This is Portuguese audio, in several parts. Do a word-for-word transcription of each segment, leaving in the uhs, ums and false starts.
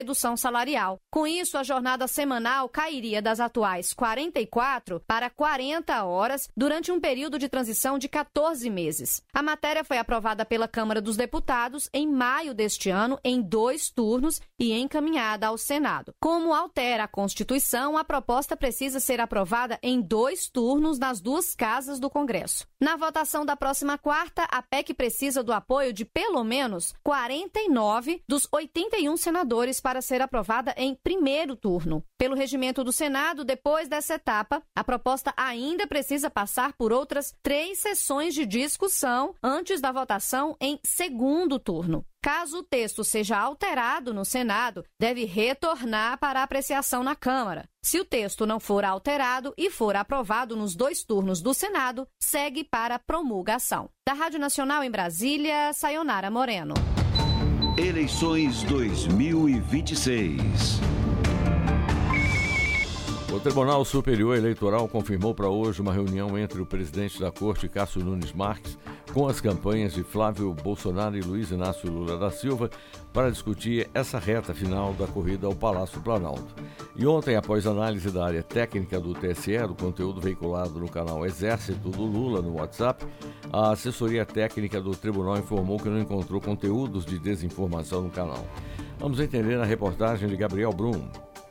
redução salarial. Com isso, a jornada semanal cairia das atuais quarenta e quatro para quarenta horas durante um período de transição de quatorze meses. A matéria foi aprovada pela Câmara dos Deputados em maio deste ano, em dois turnos, e encaminhada ao Senado. Como altera a Constituição, a proposta precisa ser aprovada em dois turnos nas duas casas do Congresso. Na votação da próxima quarta, a P E C precisa do apoio de pelo menos quarenta e nove dos oitenta e um senadores para ser aprovada em primeiro turno. Pelo regimento do Senado, depois dessa etapa, a proposta ainda precisa passar por outras três sessões de discussão antes da votação em segundo turno. Caso o texto seja alterado no Senado, deve retornar para apreciação na Câmara. Se o texto não for alterado e for aprovado nos dois turnos do Senado, segue para promulgação. Da Rádio Nacional em Brasília, Sayonara Moreno. Eleições dois mil e vinte e seis. O Tribunal Superior Eleitoral confirmou para hoje uma reunião entre o presidente da Corte, Cássio Nunes Marques, com as campanhas de Flávio Bolsonaro e Luiz Inácio Lula da Silva para discutir essa reta final da corrida ao Palácio Planalto. E ontem, após análise da área técnica do T S E, do conteúdo veiculado no canal Exército do Lula no WhatsApp, a assessoria técnica do tribunal informou que não encontrou conteúdos de desinformação no canal. Vamos entender na reportagem de Gabriel Brum.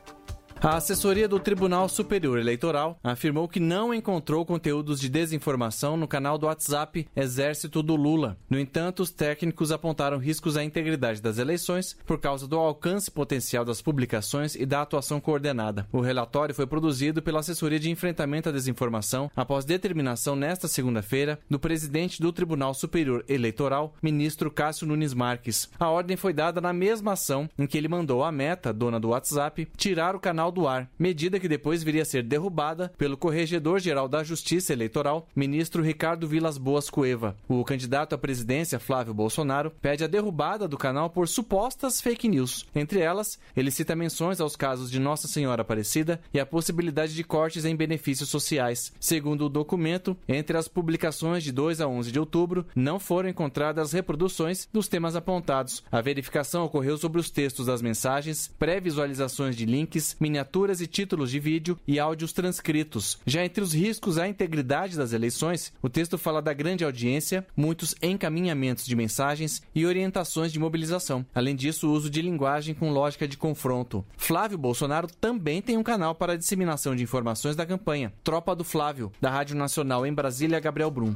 A assessoria do Tribunal Superior Eleitoral afirmou que não encontrou conteúdos de desinformação no canal do WhatsApp Exército do Lula. No entanto, os técnicos apontaram riscos à integridade das eleições por causa do alcance potencial das publicações e da atuação coordenada. O relatório foi produzido pela Assessoria de Enfrentamento à Desinformação após determinação nesta segunda-feira do presidente do Tribunal Superior Eleitoral, ministro Cássio Nunes Marques. A ordem foi dada na mesma ação em que ele mandou a Meta, dona do WhatsApp, tirar o canal do ar, medida que depois viria a ser derrubada pelo Corregedor-Geral da Justiça Eleitoral, ministro Ricardo Vilas Boas Cueva. O candidato à presidência, Flávio Bolsonaro, pede a derrubada do canal por supostas fake news. Entre elas, ele cita menções aos casos de Nossa Senhora Aparecida e a possibilidade de cortes em benefícios sociais. Segundo o documento, entre as publicações de dois a onze de outubro, não foram encontradas reproduções dos temas apontados. A verificação ocorreu sobre os textos das mensagens, pré-visualizações de links, miniaturas e títulos de vídeo e áudios transcritos. Já entre os riscos à integridade das eleições, o texto fala da grande audiência, muitos encaminhamentos de mensagens e orientações de mobilização. Além disso, o uso de linguagem com lógica de confronto. Flávio Bolsonaro também tem um canal para a disseminação de informações da campanha, Tropa do Flávio, da Rádio Nacional em Brasília, Gabriel Brum.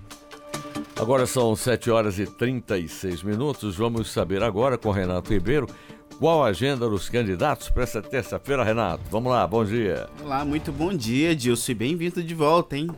Agora são sete horas e trinta e seis minutos. Vamos saber agora com Renato Ribeiro qual a agenda dos candidatos para essa terça-feira, Renato. Vamos lá, bom dia. Olá, muito bom dia, Dilson, e bem-vindo de volta, hein?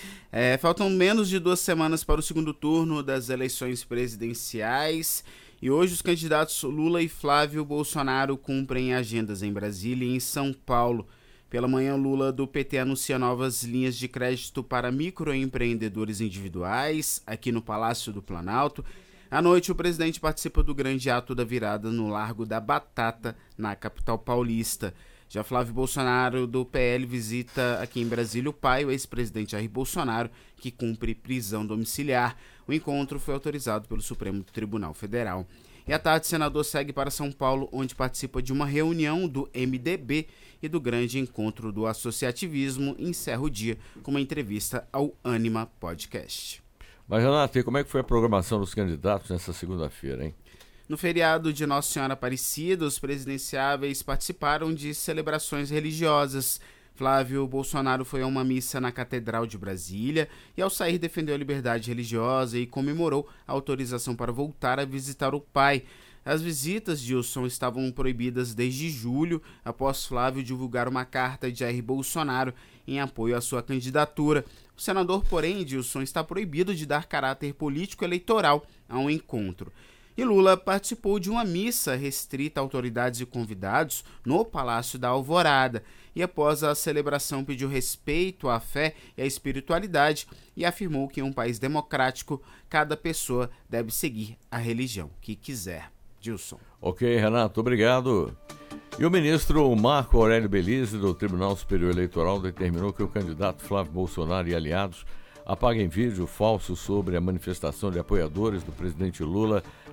É, faltam menos de duas semanas para o segundo turno das eleições presidenciais e hoje os candidatos Lula e Flávio Bolsonaro cumprem agendas em Brasília e em São Paulo. Pela manhã, Lula do P T anuncia novas linhas de crédito para microempreendedores individuais aqui no Palácio do Planalto. À noite, o presidente participa do grande ato da virada no Largo da Batata, na capital paulista. Já Flávio Bolsonaro, do P L, visita aqui em Brasília o pai, o ex-presidente Jair Bolsonaro, que cumpre prisão domiciliar. O encontro foi autorizado pelo Supremo Tribunal Federal. E à tarde, o senador segue para São Paulo, onde participa de uma reunião do M D B e do grande encontro do associativismo. E encerra o dia com uma entrevista ao Ânima Podcast. Mas, Renato, e como é que foi a programação dos candidatos nessa segunda-feira, hein? No feriado de Nossa Senhora Aparecida, os presidenciáveis participaram de celebrações religiosas. Flávio Bolsonaro foi a uma missa na Catedral de Brasília e, ao sair, defendeu a liberdade religiosa e comemorou a autorização para voltar a visitar o pai. As visitas, Dilson, estavam proibidas desde julho, após Flávio divulgar uma carta de Jair Bolsonaro em apoio à sua candidatura. O senador, porém, Dilson, está proibido de dar caráter político-eleitoral a um encontro. E Lula participou de uma missa restrita a autoridades e convidados no Palácio da Alvorada. E após a celebração pediu respeito à fé e à espiritualidade e afirmou que em um país democrático, cada pessoa deve seguir a religião que quiser. Dilson. Ok, Renato, obrigado. E o ministro Marco Aurélio Belize, do Tribunal Superior Eleitoral, determinou que o candidato Flávio Bolsonaro e aliados apaguem vídeo falso sobre a manifestação de apoiadores do presidente Lula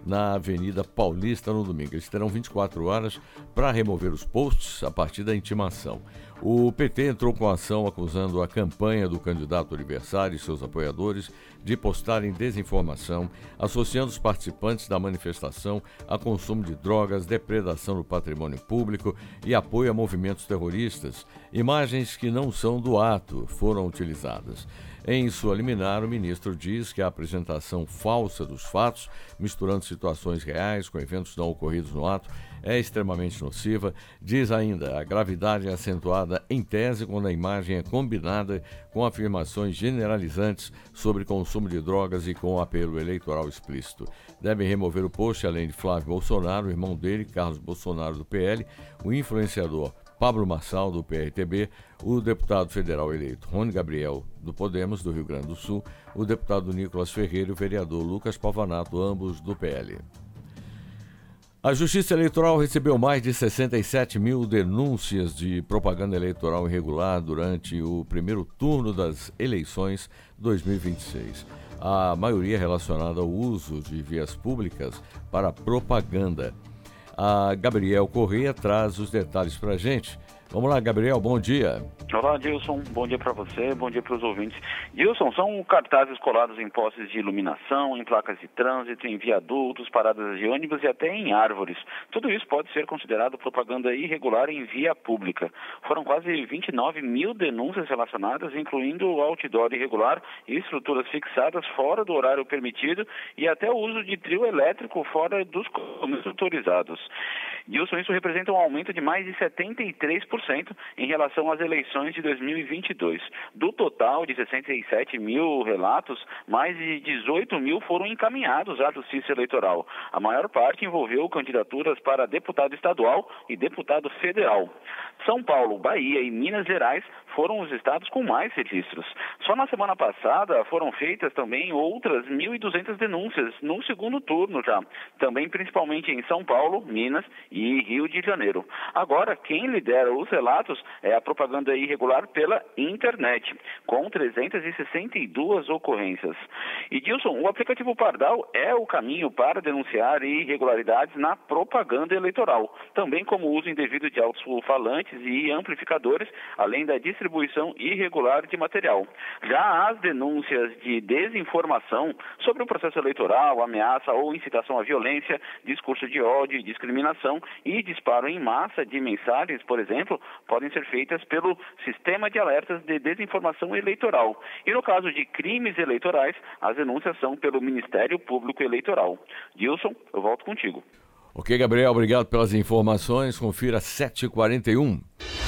na Avenida Paulista no domingo. Eles terão vinte e quatro horas para remover os posts a partir da intimação. O P T entrou com a ação acusando a campanha do candidato adversário e seus apoiadores de postarem desinformação, associando os participantes da manifestação a consumo de drogas, depredação do patrimônio público e apoio a movimentos terroristas. Imagens que não são do ato foram utilizadas. Em sua liminar, o ministro diz que a apresentação falsa dos fatos, misturando situações reais com eventos não ocorridos no ato, é extremamente nociva. Diz ainda, a gravidade é acentuada em tese quando a imagem é combinada com afirmações generalizantes sobre consumo de drogas e com apelo eleitoral explícito. Devem remover o post, além de Flávio Bolsonaro, o irmão dele, Carlos Bolsonaro, do P L, o influenciador Pablo Marçal, do P R T B, o deputado federal eleito Rony Gabriel, do Podemos, do Rio Grande do Sul, o deputado Nicolas Ferreira e o vereador Lucas Pavanato, ambos do P L. A Justiça Eleitoral recebeu mais de sessenta e sete mil denúncias de propaganda eleitoral irregular durante o primeiro turno das eleições dois mil e vinte e seis. A maioria relacionada ao uso de vias públicas para propaganda. A Gabriel Corrêa traz os detalhes para a gente. Vamos lá, Gabriel, bom dia. Olá, Dilson, bom dia para você, bom dia para os ouvintes. Dilson, são cartazes colados em postes de iluminação, em placas de trânsito, em viadutos, paradas de ônibus e até em árvores. Tudo isso pode ser considerado propaganda irregular em via pública. Foram quase vinte e nove mil denúncias relacionadas, incluindo outdoor irregular e estruturas fixadas fora do horário permitido e até o uso de trio elétrico fora dos comércios autorizados. Dilson, isso representa um aumento de mais de setenta e três por cento em relação às eleições de dois mil e vinte e dois. Do total de sessenta e sete mil relatos, mais de dezoito mil foram encaminhados à Justiça Eleitoral. A maior parte envolveu candidaturas para deputado estadual e deputado federal. São Paulo, Bahia e Minas Gerais foram os estados com mais registros. Só na semana passada foram feitas também outras mil e duzentas denúncias no segundo turno já, também principalmente em São Paulo, Minas e Rio de Janeiro. Agora, quem lidera os relatos é a propaganda irregular pela internet, com trezentas e sessenta e duas ocorrências. E, Dilson, o aplicativo Pardal é o caminho para denunciar irregularidades na propaganda eleitoral, também como o uso indevido de alto-falantes e amplificadores, além da distribuição irregular de material. Já as denúncias de desinformação sobre o processo eleitoral, ameaça ou incitação à violência, discurso de ódio e discriminação e disparo em massa de mensagens, por exemplo, podem ser feitas pelo Sistema de Alertas de Desinformação Eleitoral. E no caso de crimes eleitorais, as denúncias são pelo Ministério Público Eleitoral. Dilson, eu volto contigo. Ok, Gabriel, obrigado pelas informações. Confira sete e quarenta e um.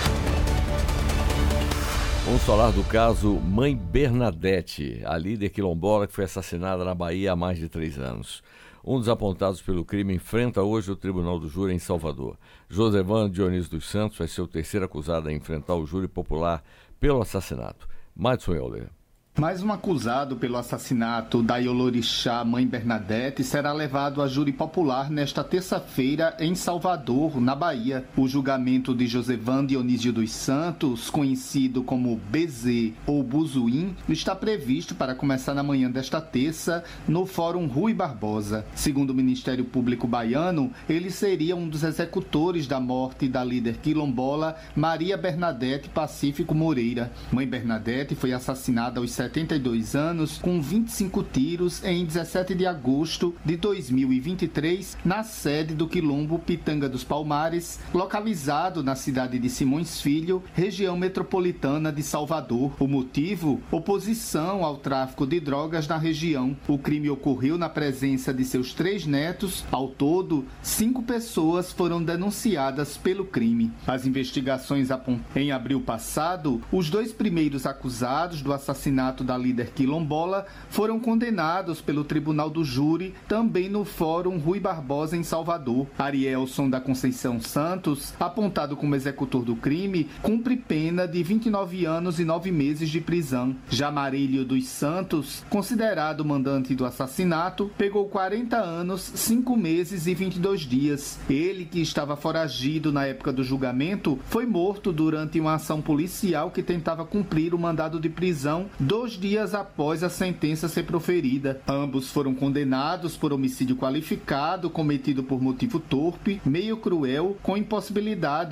Vamos falar do caso Mãe Bernadette, a líder quilombola que foi assassinada na Bahia há mais de três anos. Um dos apontados pelo crime enfrenta hoje o Tribunal do Júri em Salvador. Josevan Dionísio dos Santos vai ser o terceiro acusado a enfrentar o júri popular pelo assassinato. Madison Euler. Mais um acusado pelo assassinato da Iolorixá Mãe Bernadette será levado a júri popular nesta terça-feira em Salvador, na Bahia. O julgamento de Josevan Dionísio dos Santos, conhecido como B Z ou Buzuim, está previsto para começar na manhã desta terça no Fórum Rui Barbosa. Segundo o Ministério Público baiano, ele seria um dos executores da morte da líder quilombola Maria Bernadette Pacífico Moreira. Mãe Bernadette foi assassinada aos setenta e dois anos, com vinte e cinco tiros em dezessete de agosto de dois mil e vinte e três, na sede do Quilombo Pitanga dos Palmares, localizado na cidade de Simões Filho, região metropolitana de Salvador. O motivo? Oposição ao tráfico de drogas na região. O crime ocorreu na presença de seus três netos. Ao todo, cinco pessoas foram denunciadas pelo crime. As investigações apontam. Em abril passado, os dois primeiros acusados do assassinato da líder quilombola foram condenados pelo Tribunal do Júri, também no Fórum Rui Barbosa, em Salvador. Arielson da Conceição Santos, apontado como executor do crime, cumpre pena de vinte e nove anos e nove meses de prisão. Já Marílio dos Santos, considerado mandante do assassinato, pegou quarenta anos, cinco meses e vinte e dois dias. Ele, que estava foragido na época do julgamento, foi morto durante uma ação policial que tentava cumprir o mandado de prisão dois dois dias após a sentença ser proferida. Ambos foram condenados por homicídio qualificado cometido por motivo torpe, meio cruel, com impossibilidade